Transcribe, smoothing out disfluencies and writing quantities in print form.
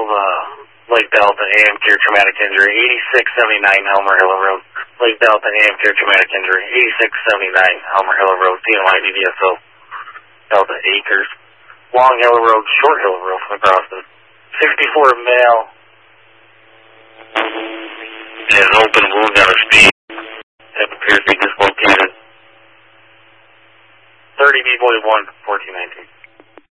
Lake Delta, AM Care Traumatic Injury, 8679 Elmer Hill Road. Lake Delta, AM Care Traumatic Injury, 8679 Elmer Hill Road, DNY DVSO, Delta Acres. Long Hill Road, Short Hill Road from Croston. 64 male. Has an open wound on his feet. That appears to be dislocated. 30 B-Boy 1, 1419.